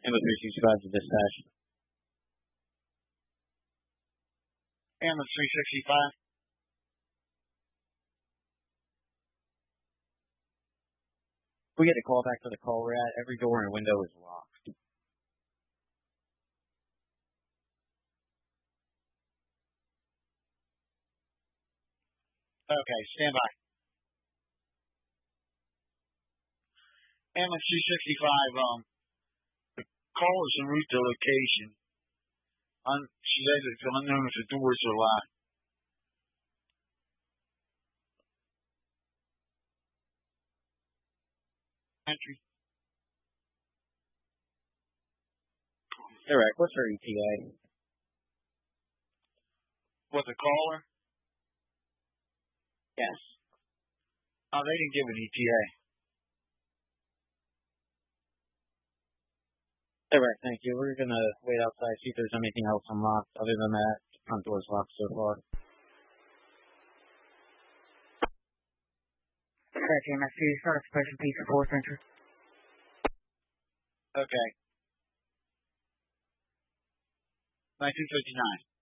Ammo 365 to dispatch. Ammo 365. We get a call back to the call we're at. Every door and window is locked. Okay, stand by. Ammo 365, the call is en route to location. She says it's unknown if the doors are locked. Entry. Direct, what's her ETA? What, the caller? Yes. Oh, they didn't give an ETA. Direct, thank you. We're going to wait outside, see if there's anything else unlocked. Other than that, front door's locked so far. Dispatch EMS 2, start expression P for 4 Central. Okay. 1959.